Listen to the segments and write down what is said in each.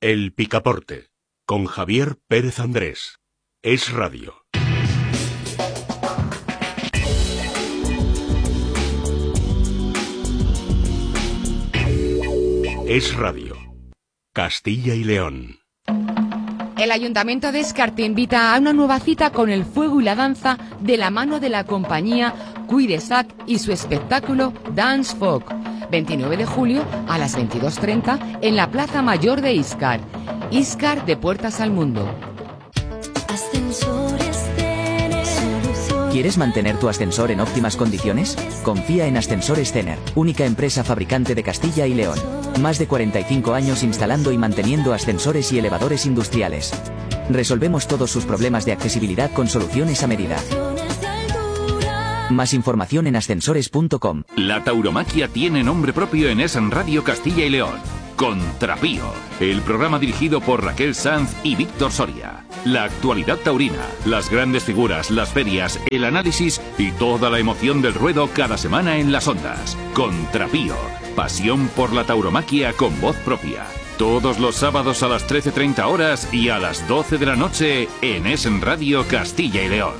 El Picaporte, con Javier Pérez Andrés. Es Radio. Es Radio. Castilla y León. El Ayuntamiento de Ézcar te invita a una nueva cita con el fuego y la danza de la mano de la compañía Cuidesac y su espectáculo Dance Folk. 29 de julio a las 22:30 en la Plaza Mayor de Ézcar. Ézcar de puertas al mundo. ¿Quieres mantener tu ascensor en óptimas condiciones? Confía en Ascensores Zener, única empresa fabricante de Castilla y León. Más de 45 años instalando y manteniendo ascensores y elevadores industriales. Resolvemos todos sus problemas de accesibilidad con soluciones a medida. Más información en ascensores.com. La tauromaquia tiene nombre propio en Es Radio Castilla y León. Contrapío, el programa dirigido por Raquel Sanz y Víctor Soria. La actualidad taurina, las grandes figuras, las ferias, el análisis y toda la emoción del ruedo cada semana en las ondas. Contrapío, pasión por la tauromaquia con voz propia. Todos los sábados a las 13:30 horas y a las 12 de la noche en Es Radio Castilla y León.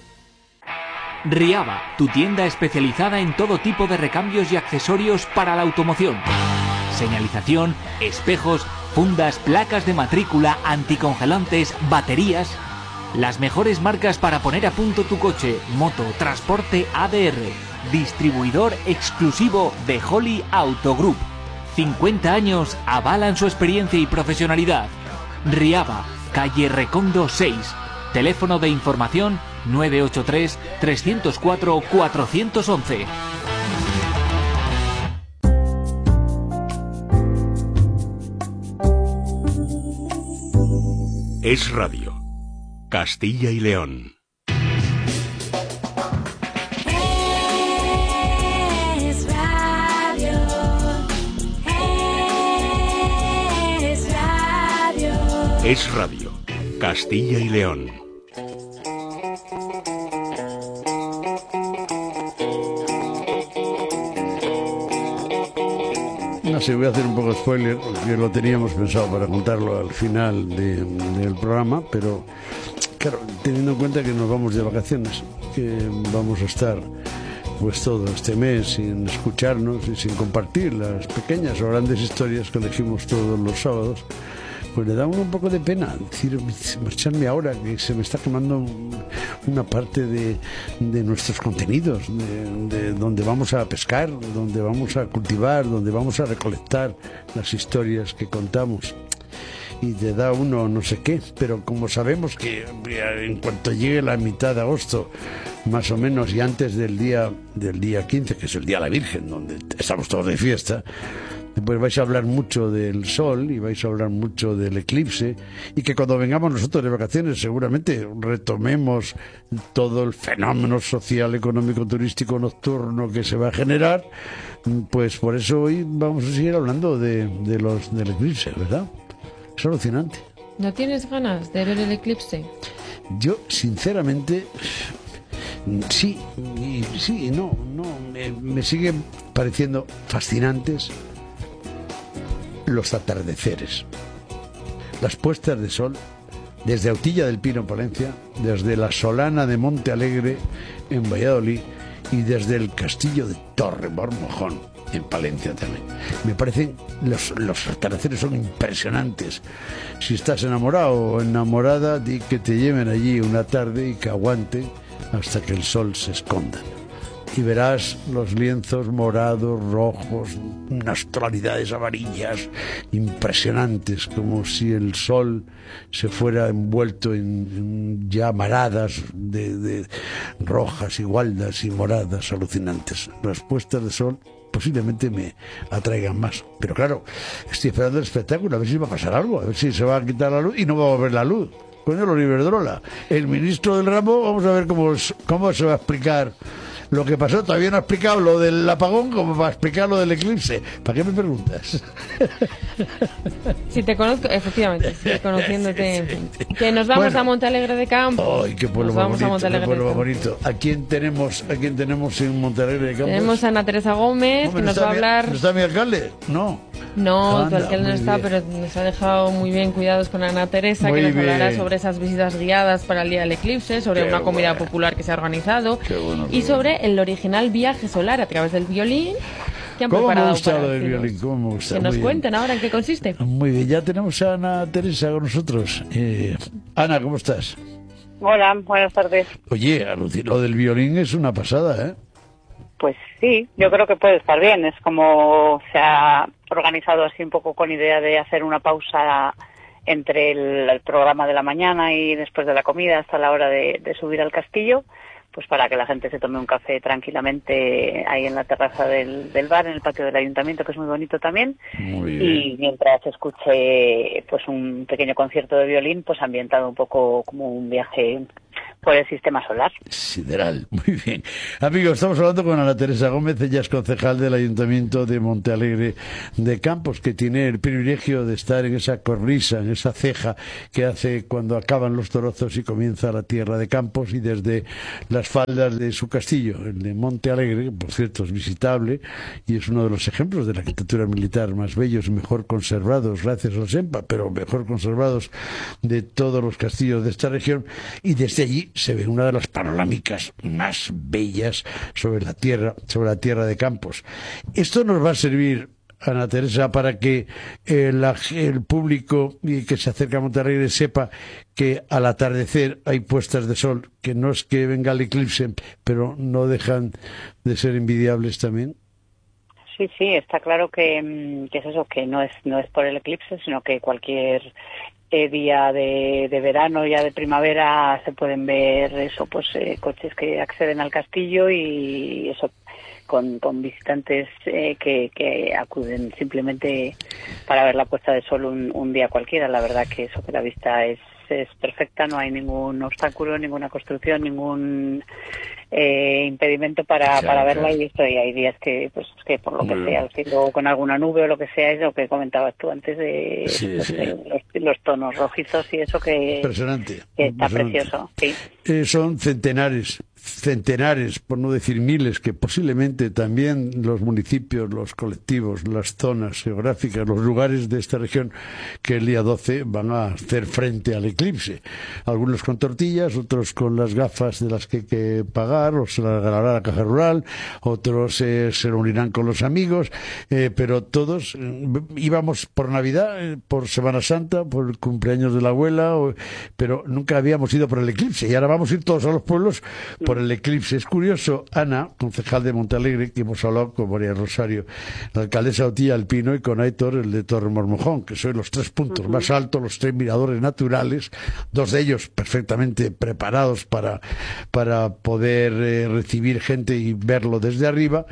Riaba, tu tienda especializada en todo tipo de recambios y accesorios para la automoción. Señalización, espejos, fundas, placas de matrícula, anticongelantes, baterías. Las mejores marcas para poner a punto tu coche, moto, transporte ADR. Distribuidor exclusivo de Holly Auto Group. 50 años avalan su experiencia y profesionalidad. Riaba, calle Recondo 6. Teléfono de información 983 304 411. Es Radio. Castilla y León. Es Radio. Es Radio. Es Radio. Castilla y León. No sé, voy a hacer un poco de spoiler, porque lo teníamos pensado para contarlo al final del programa, pero claro, teniendo en cuenta que nos vamos de vacaciones, que vamos a estar pues todo este mes sin escucharnos y sin compartir las pequeñas o grandes historias que elegimos todos los sábados, pues le da uno un poco de pena decir, marcharme ahora, que se me está quemando una parte de nuestros contenidos, de donde vamos a pescar, donde vamos a cultivar, donde vamos a recolectar las historias que contamos. Y te da uno no sé qué, pero como sabemos que en cuanto llegue la mitad de agosto, más o menos, y antes del día 15, que es el Día de la Virgen, donde estamos todos de fiesta, pues vais a hablar mucho del sol y vais a hablar mucho del eclipse, y que cuando vengamos nosotros de vacaciones seguramente retomemos todo el fenómeno social, económico, turístico, nocturno que se va a generar. Pues por eso hoy vamos a seguir hablando del eclipse, ¿verdad? Es alucinante. ¿No tienes ganas de ver el eclipse? Yo, sinceramente, sí y no. Me siguen pareciendo fascinantes los atardeceres, las puestas de sol, desde Autilla del Pino en Palencia, desde la Solana de Monte Alegre en Valladolid y desde el Castillo de Torre Bormojón en Palencia también. Me parecen, los atardeceres son impresionantes. Si estás enamorado o enamorada, di que te lleven allí una tarde y que aguante hasta que el sol se esconda. Y verás los lienzos morados, rojos, unas tonalidades amarillas impresionantes, como si el sol se fuera envuelto en llamaradas de rojas y gualdas y moradas alucinantes. Las puestas de sol posiblemente me atraigan más, pero claro, estoy esperando el espectáculo, a ver si va a pasar algo, a ver si se va a quitar la luz y no va a volver la luz. Coño, el Iberdrola, el ministro del ramo, vamos a ver cómo se va a explicar lo que pasó. Todavía no ha explicado lo del apagón como para explicar lo del eclipse. ¿Para qué me preguntas? Si te conozco, efectivamente, conociéndote. Que nos vamos a Montalegre de Campo. ¡Ay, qué pueblo más bonito! ¿A quién tenemos en Montalegre de Campo? Tenemos a Ana Teresa Gómez, que nos va a hablar... ¿No está mi alcalde? No. No, tu Anda, alcalde no muy está, bien. pero nos ha dejado muy bien cuidados con Ana Teresa, Muy que nos hablará bien. sobre esas visitas guiadas para el día del eclipse, sobre Qué una comida bueno. popular que se ha organizado Qué bueno, qué y sobre el original viaje solar a través del violín que han ¿Cómo me preparado gusta para lo del vecinos. violín? ¿Cómo me gusta? Que nos Muy bien. cuenten ahora en qué consiste. Muy bien, ya tenemos a Ana Teresa con nosotros. Ana, ¿cómo estás? Hola, buenas tardes. Oye, lo del violín es una pasada, ¿eh? Pues sí, yo creo que puede estar bien. Es como se ha organizado así un poco con idea de hacer una pausa entre el programa de la mañana y después de la comida hasta la hora de subir al castillo, pues para que la gente se tome un café tranquilamente ahí en la terraza del bar, en el patio del ayuntamiento, que es muy bonito también. Muy bien. Y mientras escuche pues un pequeño concierto de violín, pues ambientado un poco como un viaje por el sistema solar. Sideral, muy bien. Amigos, estamos hablando con Ana Teresa Gómez, ella es concejal del Ayuntamiento de Montealegre de Campos, que tiene el privilegio de estar en esa cornisa, en esa ceja que hace cuando acaban los Torozos y comienza la tierra de Campos, y desde las faldas de su castillo, el de Montealegre, que por cierto es visitable y es uno de los ejemplos de la arquitectura militar más bellos y mejor conservados, gracias al SEMPA, pero mejor conservados de todos los castillos de esta región, y desde allí se ve una de las panorámicas más bellas sobre la tierra de Campos. Esto nos va a servir, Ana Teresa, para que el público que se acerca a Montealegre sepa que al atardecer hay puestas de sol, que no es que venga el eclipse, pero no dejan de ser envidiables también. Sí, sí, está claro que es eso, que no es por el eclipse, sino que cualquier día de verano, ya de primavera, se pueden ver eso, pues coches que acceden al castillo y eso con visitantes que acuden simplemente para ver la puesta de sol un día cualquiera. La verdad que eso, que la vista es perfecta, no hay ningún obstáculo, ninguna construcción, ningún impedimento para verla, y esto, y hay días que pues que por lo que sea, el cielo con alguna nube o lo que sea, es lo que comentabas tú antes de, de los tonos rojizos y eso, que Impresionante. que está precioso, sí. Son centenares, por no decir miles, que posiblemente también los municipios, los colectivos, las zonas geográficas, los lugares de esta región, que el día 12 van a hacer frente al eclipse. Algunos con tortillas, otros con las gafas de las que hay que pagar, o se las regalará la Caja Rural, otros se reunirán con los amigos, pero todos íbamos por Navidad, por Semana Santa, por el cumpleaños de la abuela, pero nunca habíamos ido por el eclipse, y ahora vamos a ir todos a los pueblos por el eclipse. Es curioso, Ana, concejal de Montealegre, que hemos hablado con María Rosario, la alcaldesa Otilla Alpino, y con Aitor, el de Torre Mormojón, que son los 3 puntos más altos, los 3 miradores naturales, 2 de ellos perfectamente preparados para poder recibir gente y verlo desde arriba.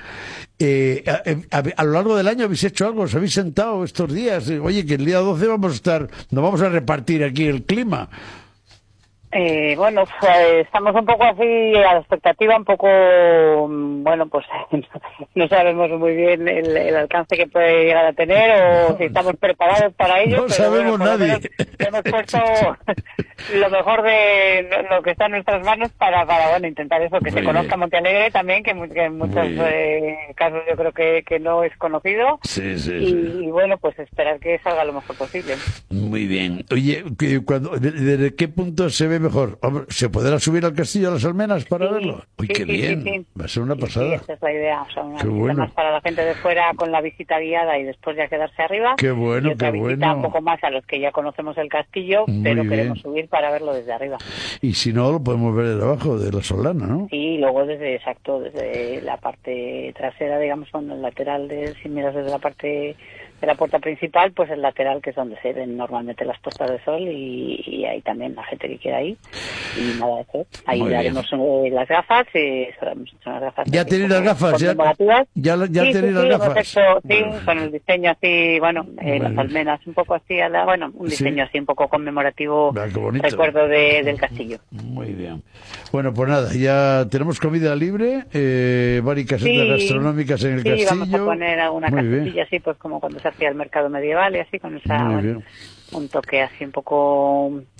A lo largo del año habéis hecho algo, os habéis sentado estos días, oye, que el día 12 nos vamos a repartir aquí el clima. Bueno, pues estamos un poco así a la expectativa, un poco, bueno, pues no sabemos muy bien el alcance que puede llegar a tener, o si estamos preparados para ello. No pero sabemos bueno, por lo nadie. menos hemos puesto lo mejor de lo que está en nuestras manos para bueno, intentar eso, que Muy se conozca bien. Montealegre también, que en muchos casos yo creo que no es conocido. Sí, Y bueno, pues esperar que salga lo mejor posible. Muy bien. Oye, ¿desde qué punto se ve mejor? Hombre, ¿se podrá subir al castillo de las Almenas para verlo? Uy, sí, qué sí, bien. sí. Va a ser una Sí, pasada. esa es la idea, o sea, una Qué visita bueno. más para la gente de fuera con la visita guiada y después ya quedarse arriba. Qué bueno, y otra qué visita bueno. un poco más a los que ya conocemos el castillo, Muy pero bien. queremos subir para verlo desde arriba. Y si no, lo podemos ver desde abajo, de la Solana, ¿no? Sí, y luego desde la parte trasera, digamos, con el lateral, si miras desde la parte de la puerta principal, pues el lateral, que es donde se ven normalmente las puestas de sol, y ahí también la gente que quiera ir. Y nada de eso. Ahí Muy daremos las gafas, hemos hecho unas gafas. ¿Ya así tenéis como las gafas? conmemorativas. ¿Ya Sí, tenéis las sí, gafas? hemos hecho, sí, Bueno. con el diseño así, bueno, las Bueno. almenas un poco así, un diseño Sí. así un poco conmemorativo, Ah, qué bonito. recuerdo del castillo. Muy bien. Bueno, pues nada, ya tenemos comida libre, varias casetas Sí, gastronómicas en el sí, castillo. vamos a poner alguna Muy bien. casetilla así, pues como cuando se hacía el mercado medieval y así, con esa, Muy bueno, bien. un toque así un poco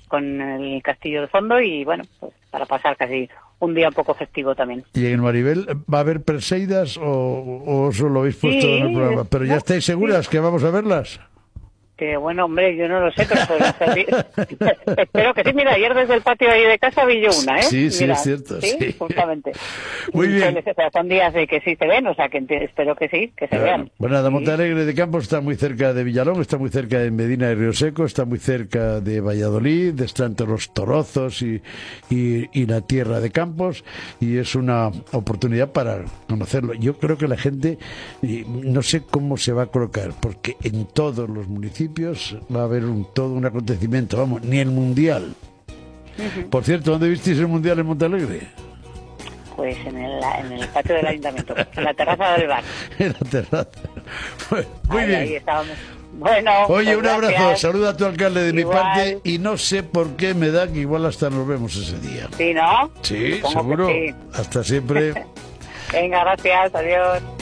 con el castillo de fondo y bueno, pues para pasar casi un día un poco festivo también. ¿Y en Maribel va a haber Perseidas o solo lo habéis puesto en el programa? ¿Pero ya estáis seguras que vamos a verlas? Que bueno, hombre, yo no lo sé, pero espero que sí. Mira, ayer desde el patio ahí de casa vi yo una, ¿eh? Sí, Mira, es cierto. Sí, justamente. Muy bien. Son días de que sí se ven, o sea, que espero que sí, que se vean. Bueno, nada, Montealegre de Campos está muy cerca de Villalón, está muy cerca de Medina de Río Seco, está muy cerca de Valladolid, está entre los Torozos y la tierra de Campos, y es una oportunidad para conocerlo. Yo creo que la gente, no sé cómo se va a colocar, porque en todos los municipios va a haber todo un acontecimiento, vamos, ni el Mundial. Por cierto, ¿dónde visteis el Mundial en Montealegre? Pues en el patio del ayuntamiento, en la terraza del bar. En la terraza. Muy bien. Ahí estábamos. Bueno, oye, pues un abrazo, gracias. saluda a tu alcalde de Igual. mi parte y no sé por qué me da que igual hasta nos vemos ese día. Sí, ¿no? Sí, Supongo seguro. que sí. Hasta siempre. Venga, gracias, adiós.